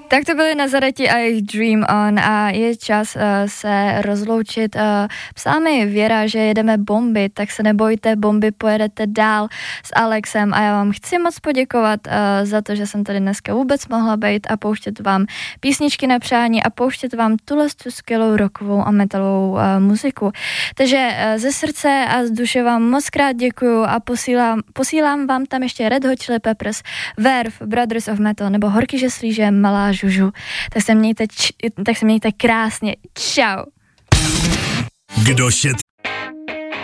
Tak to byly Nazareti a jejich Dream On a je čas se rozloučit. Psala mi Věra, že jedeme bomby, tak se nebojte, bomby pojedete dál s Alexem a já vám chci moc poděkovat za to, že jsem tady dneska vůbec mohla být a pouštět vám písničky na přání a pouštět vám tuhle skvělou rockovou a metalovou muziku. Takže ze srdce a z duše vám moc krát děkuju a posílám vám tam ještě Red Hot Chili Peppers, Verve, Brothers of Metal nebo Horky žeslíže, Malá Žužu. Tak se mějte krásně. Čau. Kdo šetří